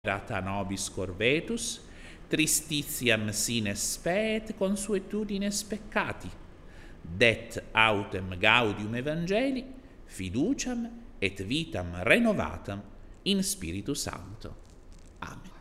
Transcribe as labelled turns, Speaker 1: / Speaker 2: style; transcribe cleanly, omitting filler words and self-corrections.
Speaker 1: Rata nobis corvetus, tristitiam sine spet consuetudines peccati, det autem gaudium Evangelii, fiduciam et vitam renovatam in Spiritu Sancto. Amen.